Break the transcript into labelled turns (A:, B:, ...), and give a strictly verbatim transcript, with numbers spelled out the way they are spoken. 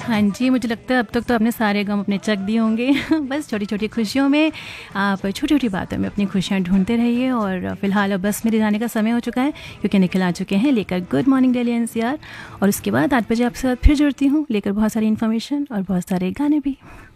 A: हाँ जी, मुझे लगता है अब तक तो आपने सारे गम अपने चख दिए होंगे। बस छोटी-छोटी खुशियों में आप छोटी-छोटी बातों में अपनी खुशियाँ ढूँढते रहिए और फ़िलहाल अब बस मेरे जाने का समय हो चुका है क्योंकि निखिल आ चुके हैं लेकर गुड मॉर्निंग दिल्ली एनसीआर और उसके बाद आठ बजे आपके साथ फिर जुड़ती हूँ लेकर बहुत सारी इन्फॉर्मेशन और बहुत सारे गाने भी।